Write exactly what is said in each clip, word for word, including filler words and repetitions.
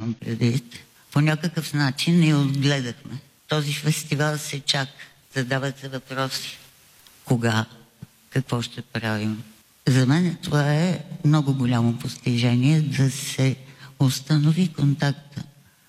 имам предвид. По някакъв начин и отгледахме. Този фестивал се чака. Задават се въпроси. Кога? Какво ще правим? За мен това е много голямо постижение да се установи контакта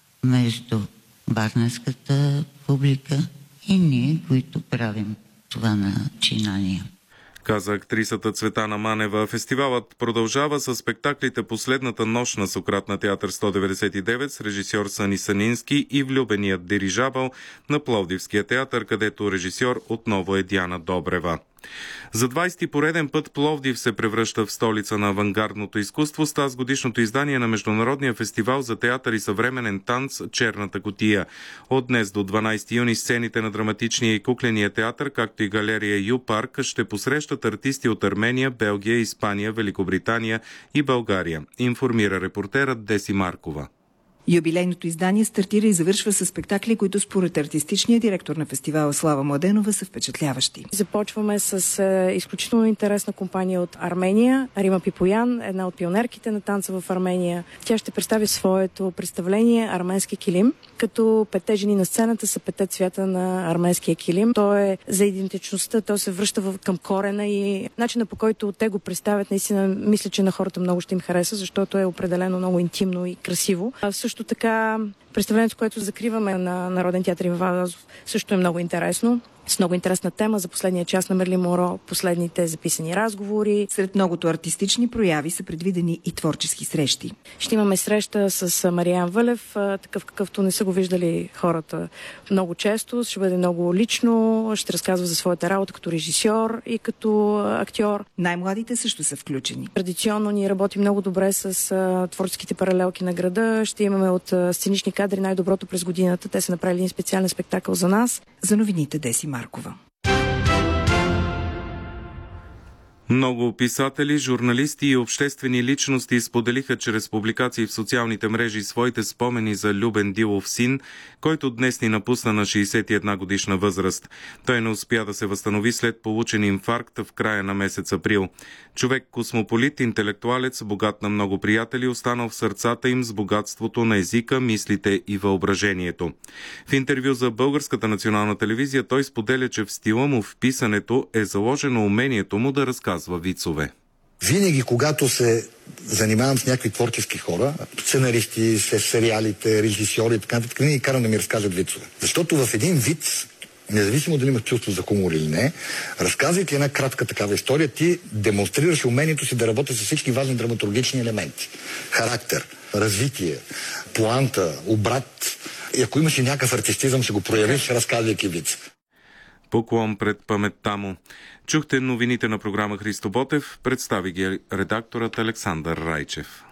между варненската публика и ние, които правим това начинание. Каза актрисата Цветана Манева. Фестивалът продължава с спектаклите "Последната нощ" на Сократ на театър сто деветдесет и девет с режисьор Сани Санински и "Влюбеният дирижабъл" на Пловдивския театър, където режисьор отново е Диана Добрева. За двайсети пореден път Пловдив се превръща в столица на авангардното изкуство с тазгодишното издание на Международния фестивал за театър и съвременен танц "Черната кутия". От днес до дванайсети юни сцените на драматичния и кукления театър, както и галерия Ю Парк, ще посрещат артисти от Армения, Белгия, Испания, Великобритания и България, информира репортерът Деси Маркова. Юбилейното издание стартира и завършва с спектакли, които според артистичния директор на фестивала Слава Младенова са впечатляващи. Започваме с е, изключително интересна компания от Армения, Рима Пипоян, една от пионерките на танца в Армения. Тя ще представи своето представление "Арменски килим", като петте жени на сцената са петте цвята на арменския килим. То е за идентичността, то се връща в, към корена и начина, по който те го представят, наистина мисля, че на хората много ще им хареса, защото е определено много интимно и красиво. А също така представлението, което закриваме на Народен театър Иван Вазов, също е много интересно. С много интересна тема за последния час на Мерлин Монро, последните записани разговори. Сред многото артистични прояви са предвидени и творчески срещи. Ще имаме среща с Мариан Вълев, такъв какъвто не са го виждали хората много често. Ще бъде много лично, ще разказва за своята работа като режисьор и като актьор. Най-младите също са включени. Традиционно ние работим много добре с творческите паралелки на града. Ще имаме от сценични кадри най-доброто през годината. Те са направили един специален спектакъл за нас. За новините Деси Маркова. Много писатели, журналисти и обществени личности споделиха чрез публикации в социалните мрежи своите спомени за Любен Дилов син, който днес ни напусна на шейсет и една годишна възраст. Той не успя да се възстанови след получен инфаркт в края на месец април. Човек космополит, интелектуалец, богат на много приятели, останал в сърцата им с богатството на езика, мислите и въображението. В интервю за Българската национална телевизия той споделя, че в стила му в писането е заложено умението му да разказва вицове. Винаги, когато се занимавам с някакви творчески хора, сценаристи, с сериалите, режисьори и така нататък, винаги карам да ми разкажат вицове. Защото в един виц, независимо дали имаш чувство за хумор или не, разказвайки една кратка такава история, ти демонстрираш умението си да работиш с всички важни драматургични елементи. Характер, развитие, поанта, обрат. И ако имаш и някакъв артистизъм, ще го проявиш, разказвайки виц. Поклон пред паметта му. Чухте новините на програма Христо Ботев, представи ги редакторът Александър Райчев.